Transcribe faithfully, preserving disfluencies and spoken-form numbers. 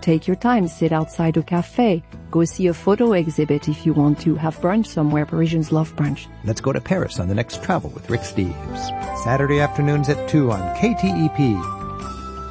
take your time, sit outside a cafe, go see a photo exhibit if you want to, have brunch somewhere. Parisians love brunch. Let's go to Paris on the next Travel with Rick Steves. Saturday afternoons at two on K T E P.